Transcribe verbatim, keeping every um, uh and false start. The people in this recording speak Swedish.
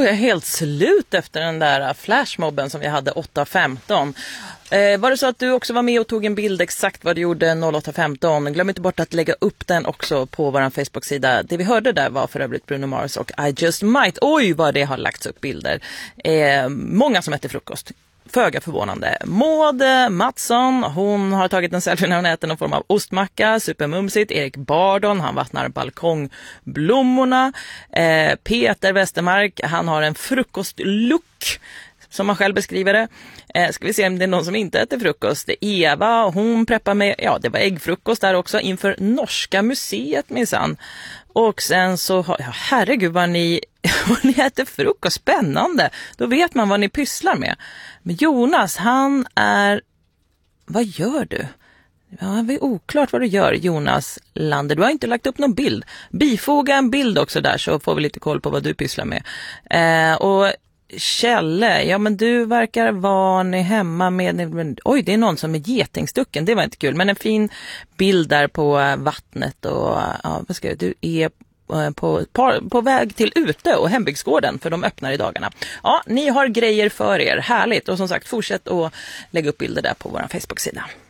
jag är helt slut efter den där flashmobben som vi hade åtta femton. Eh, var det så att du också var med och tog en bild exakt vad du gjorde åtta femton? Glöm inte bort att lägga upp den också på vår Facebook-sida. Det vi hörde där var för övrigt Bruno Mars och I Just Might. Oj, vad det har lagts upp bilder. Eh, många som äter frukost. Föga förvånande. Maud Mattsson, hon har tagit en selfie när hon äter någon form av ostmacka. Supermumsigt. Erik Bardon, han vattnar balkongblommorna. Eh, Peter Westermark, han har en frukostlook som man själv beskriver det. Eh, ska vi se om det är någon som inte äter frukost. Eva, hon preppar med, ja det var äggfrukost där också inför Norska museet minsann. Och sen så, ja herregud vad ni, vad ni äter frukost, spännande. Då vet man vad ni pysslar med. Men Jonas, han är, vad gör du? Ja, det är oklart vad du gör, Jonas Lander. Du har inte lagt upp någon bild. Bifoga en bild också där så får vi lite koll på vad du pysslar med. Eh, och Kjelle, ja men du verkar vara ni hemma med, oj det är någon som är getingstucken, det var inte kul, men en fin bild där på vattnet och ja, vad ska jag, du är på, på, på väg till ute och hembygdsgården för de öppnar i dagarna. Ja, ni har grejer för er, härligt och som sagt fortsätt att lägga upp bilder där på vår Facebook-sida.